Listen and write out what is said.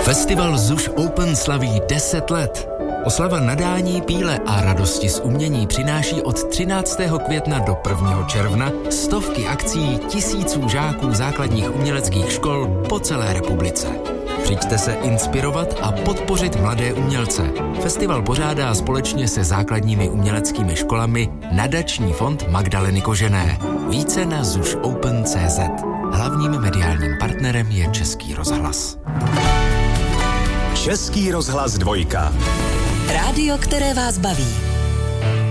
Festival ZUŠ Open slaví 10 let. Oslava nadání, píle a radosti z umění přináší od 13. května do 1. června stovky akcí tisíců žáků základních uměleckých škol po celé republice. Přijďte se inspirovat a podpořit mladé umělce. Festival pořádá společně se základními uměleckými školami Nadační fond Magdaleny Kožené. Více na zušopen.cz. Hlavním mediálním partnerem je Český rozhlas. Český rozhlas 2. Rádio, které vás baví.